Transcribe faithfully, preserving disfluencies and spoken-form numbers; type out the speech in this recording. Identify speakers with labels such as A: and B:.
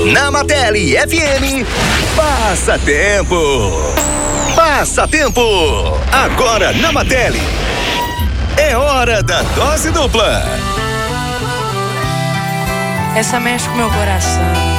A: Na Matele F M, Passa Tempo. Passa Tempo. Agora na Matele. É hora da dose dupla.
B: Essa mexe com meu coração.